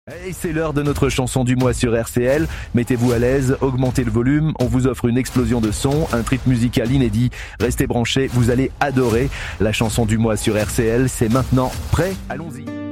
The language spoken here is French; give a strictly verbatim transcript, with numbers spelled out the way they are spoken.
Et c'est l'heure de notre chanson du mois sur R C L. Mettez-vous à l'aise, augmentez le volume, on vous offre une explosion de son, un trip musical inédit. Restez branchés, vous allez adorer. La chanson du mois sur R C L, c'est maintenant. Prêt ? Allons-y.